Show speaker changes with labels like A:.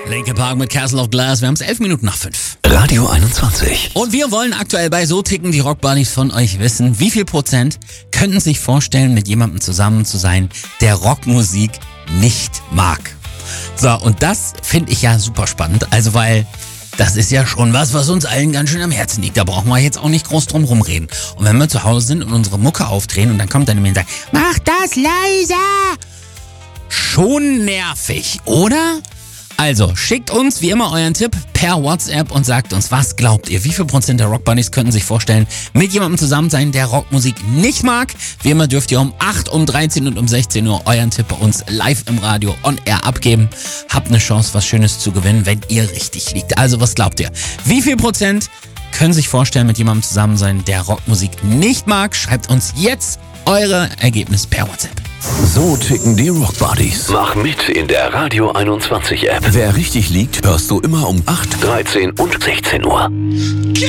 A: Linkin Park mit Castle of Glass. Wir haben es 11 Minuten nach 5.
B: Radio 21.
A: Und wir wollen aktuell bei So ticken die Rockbuddies von euch wissen, wie viel Prozent könnten sich vorstellen, mit jemandem zusammen zu sein, der Rockmusik nicht mag. So, und das finde ich ja super spannend, also weil das ist ja schon was uns allen ganz schön am Herzen liegt. Da brauchen wir jetzt auch nicht groß drum rumreden. Und wenn wir zu Hause sind und unsere Mucke aufdrehen und dann kommt einer und sagt, mach das leiser! Schon nervig, oder? Also, schickt uns wie immer euren Tipp per WhatsApp und sagt uns, was glaubt ihr? Wie viel Prozent der Rockbuddies könnten sich vorstellen, mit jemandem zusammen sein, der Rockmusik nicht mag? Wie immer dürft ihr um 8, um 13 und um 16 Uhr euren Tipp bei uns live im Radio on air abgeben. Habt eine Chance, was Schönes zu gewinnen, wenn ihr richtig liegt. Also, was glaubt ihr? Wie viel Prozent können sich vorstellen, mit jemandem zusammen sein, der Rockmusik nicht mag? Schreibt uns jetzt eure Ergebnisse per WhatsApp.
B: So ticken die Rockbuddies.
C: Mach mit in der Radio 21 App.
B: Wer richtig liegt, hörst du immer um 8,
C: 13 und 16 Uhr.